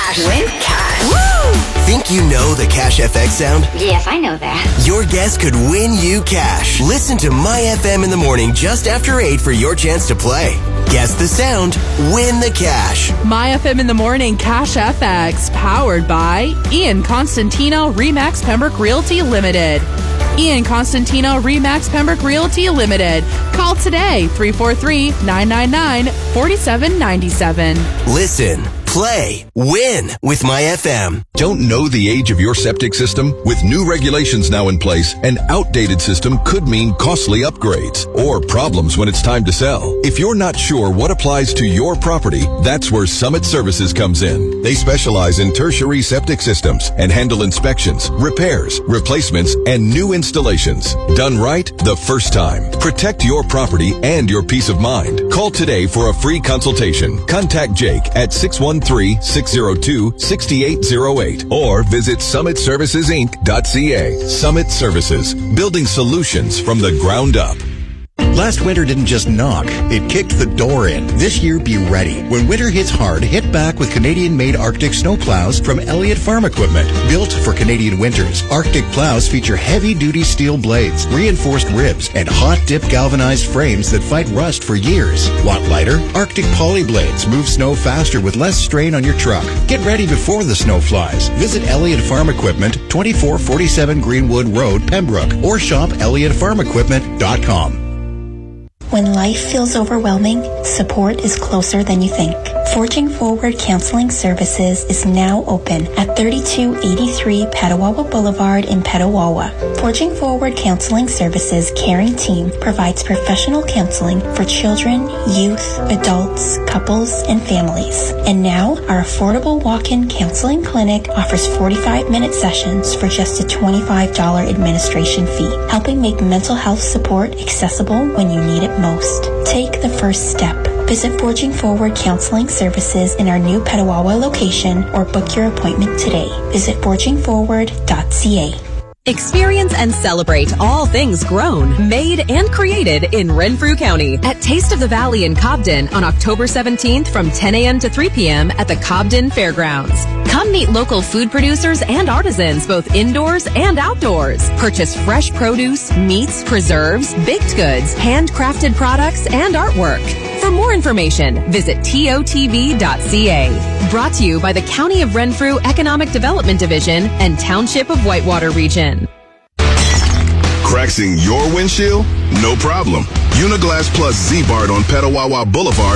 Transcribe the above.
cash. Win cash. Woo! Think you know the Cash FX sound? Yes, I know that. Your guess could win you cash. Listen to My FM in the morning just after 8 for your chance to play. Guess the sound, win the cash. My FM in the morning, Cash FX, powered by Ian Constantino, Remax Pembroke Realty Limited. Ian Constantino, Remax Pembroke Realty Limited. Call today, 343-999-4797. Listen, play, win with My FM. Don't know the age of your septic system? With new regulations now in place, an outdated system could mean costly upgrades or problems when it's time to sell. If you're not sure what applies to your property, that's where Summit Services comes in. They specialize in tertiary septic systems and handle inspections, repairs, replacements, and new installations. Done right the first time. Protect your property and your peace of mind. Call today for a free consultation. Contact Jake at 613-602-6808 or visit summitservicesinc.ca. Summit Services, building solutions from the ground up. Last winter didn't just knock, it kicked the door in. This year, be ready. When winter hits hard, hit back with Canadian-made Arctic snowplows from Elliott Farm Equipment. Built for Canadian winters, Arctic plows feature heavy-duty steel blades, reinforced ribs, and hot-dip galvanized frames that fight rust for years. Want lighter? Arctic poly blades move snow faster with less strain on your truck. Get ready before the snow flies. Visit Elliott Farm Equipment, 2447 Greenwood Road, Pembroke, or shop ElliottFarmEquipment.com. When life feels overwhelming, support is closer than you think. Forging Forward Counseling Services is now open at 3283 Petawawa Boulevard in Petawawa. Forging Forward Counseling Services caring team provides professional counseling for children, youth, adults, couples, and families. And now, our affordable walk-in counseling clinic offers 45-minute sessions for just a $25 administration fee, helping make mental health support accessible when you need it most. Take the first step. Visit Forging Forward Counseling Services in our new Petawawa location or book your appointment today. Visit forgingforward.ca. Experience and celebrate all things grown, made, and created in Renfrew County at Taste of the Valley in Cobden on October 17th from 10 a.m. to 3 p.m. at the Cobden Fairgrounds. Come meet local food producers and artisans both indoors and outdoors. Purchase fresh produce, meats, preserves, baked goods, handcrafted products, and artwork. For more information, visit totv.ca. Brought to you by the County of Renfrew Economic Development Division and Township of Whitewater Region. Cracks in your windshield? No problem. Uniglass Plus Z-Bart on Petawawa Boulevard